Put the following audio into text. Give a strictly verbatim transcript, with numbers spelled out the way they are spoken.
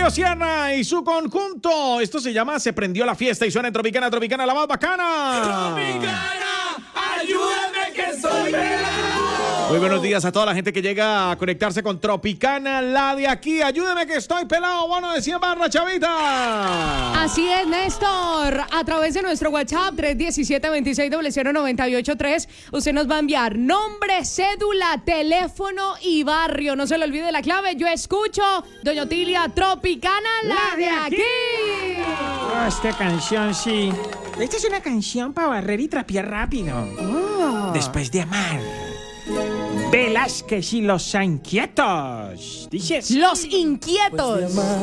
Camilo Sierra y su conjunto. Esto se llama Se Prendió la Fiesta y suena en Tropicana, Tropicana, la más bacana. Tropicana, ayúdame que soy pelado. Muy buenos días a toda la gente que llega a conectarse con Tropicana, la de aquí. Ayúdeme que estoy pelado, bono de cien barras, chavita. Así es, Néstor. A través de nuestro WhatsApp tres uno siete, dos seis cero cero nueve ocho tres, usted nos va a enviar nombre, cédula, teléfono y barrio. No se le olvide la clave. Yo escucho Doña Otilia, Tropicana, la de aquí. Oh, esta canción sí. Esta es una canción para barrer y trapear rápido. Oh. Después de amar. Velázquez y los inquietos. Dices. Los inquietos.